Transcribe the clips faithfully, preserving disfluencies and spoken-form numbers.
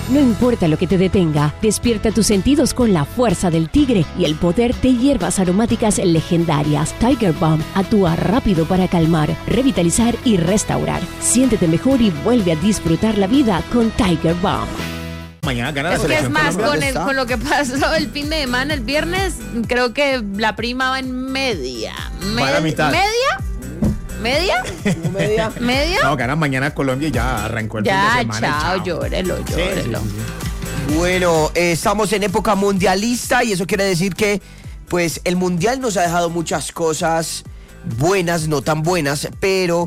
No importa lo que te detenga, despierta tus sentidos con la fuerza del tigre y el poder de hierbas aromáticas legendarias. Tiger Balm actúa rápido para calmar, revitalizar y restaurar. Siéntete mejor y vuelve a disfrutar la vida con Tiger Balm. Mañana gana la Es que selección es más, con, Colombia. el, con lo que pasó el fin de semana, el viernes, creo que la prima va en media. Va a la mitad. ¿Media? ¿Media? Media. ¿Media? No, gana mañana Colombia y ya arrancó el Ya, fin de semana. y chao, llórelo, Sí, llórelo. sí, sí. Bueno, eh, estamos en época mundialista y eso quiere decir que pues el mundial nos ha dejado muchas cosas buenas, no tan buenas, pero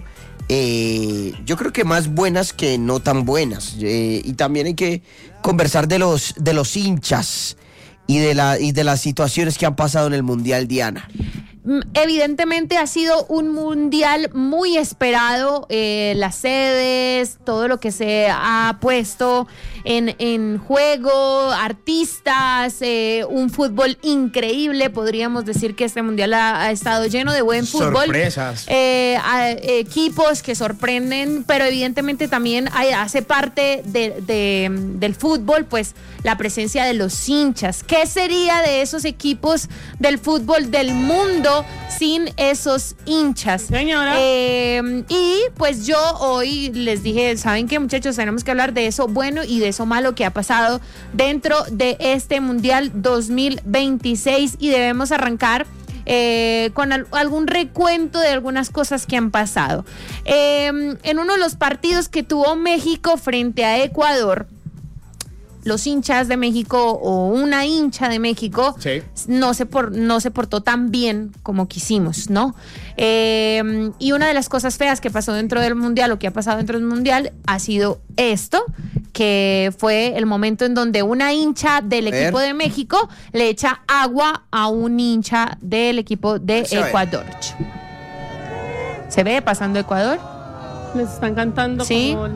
eh, yo creo que más buenas que no tan buenas. Eh, y también hay que conversar de los, de los hinchas y de, la, y de las situaciones que han pasado en el mundial, Diana. Evidentemente ha sido un mundial muy esperado, eh, las sedes, todo lo que se ha puesto en, en juego, artistas, eh, un fútbol increíble. Podríamos decir que este mundial ha, ha estado lleno de buen fútbol. Sorpresas. Eh, a, equipos que sorprenden, pero evidentemente también hay, hace parte de, de, del fútbol, pues la presencia de los hinchas. ¿Qué sería de esos equipos del fútbol del mundo sin esos hinchas? Señora. Eh, y pues yo hoy les dije, ¿saben qué, muchachos? Tenemos que hablar de eso bueno y de eso malo que ha pasado dentro de este Mundial dos mil veintiséis y debemos arrancar Eh, con al, algún recuento de algunas cosas que han pasado. Eh, en uno de los partidos que tuvo México frente a Ecuador, los hinchas de México o una hincha de México Sí. no, se por, no se portó tan bien como quisimos, ¿no? Eh, y una de las cosas feas que pasó dentro del Mundial o que ha pasado dentro del Mundial ha sido esto, que fue el momento en donde una hincha del ver. equipo de México le echa agua a un hincha del equipo de Se ve. Ecuador. ¿Se ve pasando Ecuador? Les están cantando Sí. como...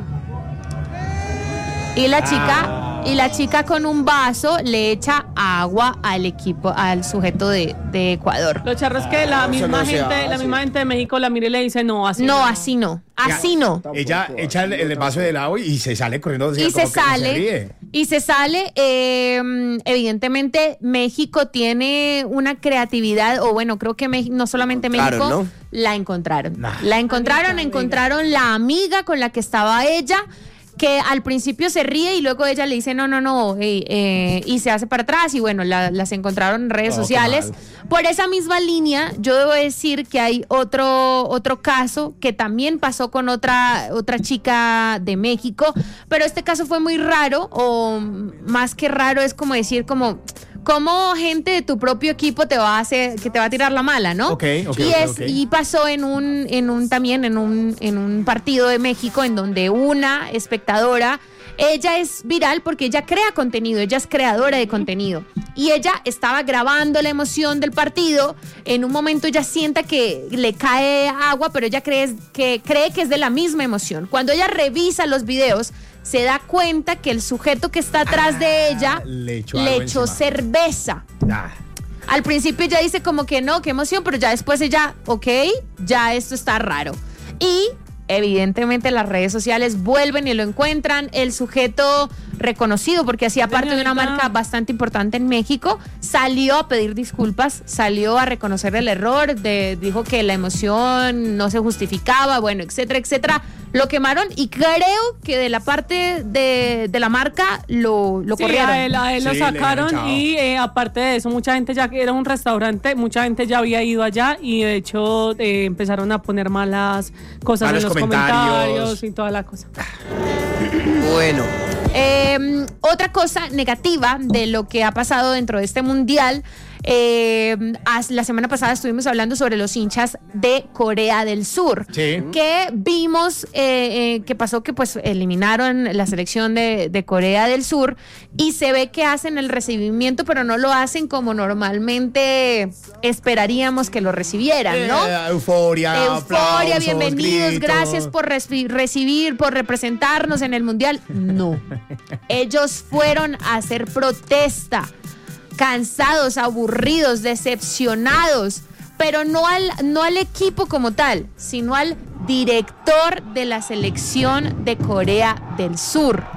Y la chica, y la chica con un vaso le echa agua al equipo, al sujeto de, de Ecuador. Lo charro es que la misma no se gente, hace. la misma gente de México la mira y le dice no, así No, así no, así no. Ella echa el, el vaso de helado y se sale corriendo. Y se sale, y se sale, eh, evidentemente México tiene una creatividad, o bueno, creo que Mex- no solamente México, Claro, ¿no? la encontraron. Nah. La encontraron, Amiga, encontraron la amiga con la que estaba ella, que al principio se ríe y luego ella le dice no, no, no, eh, eh, y se hace para atrás y bueno, la- las encontraron en redes Oh, qué sociales. Por esa misma línea, yo debo decir que hay otro, otro caso que también pasó con otra, otra chica de México, pero este caso fue muy raro, o más que raro es como decir como... ¿Cómo gente de tu propio equipo te va a hacer, que te va a tirar la mala, no? Ok, ok, y ok, es, ok. y pasó en un, en un también en un, en un partido de México en donde una espectadora, ella es viral porque ella crea contenido, ella es creadora de contenido. Y ella estaba grabando la emoción del partido. En un momento ella sienta que le cae agua, pero ella cree que, cree que es de la misma emoción. Cuando ella revisa los videos, se da cuenta que el sujeto que está atrás de ella le echó le algo echó encima. cerveza. Ah, Al principio ella dice como que no, qué emoción, pero ya después ella, ok, ya esto está raro. Y evidentemente las redes sociales vuelven y lo encuentran. El sujeto reconocido, porque hacía parte de una Señorita. marca bastante importante en México, salió a pedir disculpas, salió a reconocer el error, de, dijo que la emoción no se justificaba, bueno, etcétera, etcétera. Lo quemaron y creo que de la parte de, de la marca lo, lo Sí, corrieron. a él, a él Sí, lo le sacaron dieron chao. y eh, aparte de eso, mucha gente ya que era un restaurante, mucha gente ya había ido allá y de hecho eh, empezaron a poner malas cosas Malos en los comentarios. comentarios y toda la cosa. Bueno, Eh, otra cosa negativa de lo que ha pasado dentro de este mundial, eh, as- la semana pasada estuvimos hablando sobre los hinchas de Corea del Sur, Sí. que vimos eh, eh, que pasó que pues eliminaron la selección de, de Corea del Sur y se ve que hacen el recibimiento, pero no lo hacen como normalmente esperaríamos que lo recibieran, ¿no? Eh, euforia, Euforia, aplausos, bienvenidos, gritos. gracias por reci- recibir, por representarnos en el Mundial. No, ellos fueron a hacer protesta, cansados, aburridos, decepcionados, pero no al, no al equipo como tal, sino al director de la selección de Corea del Sur.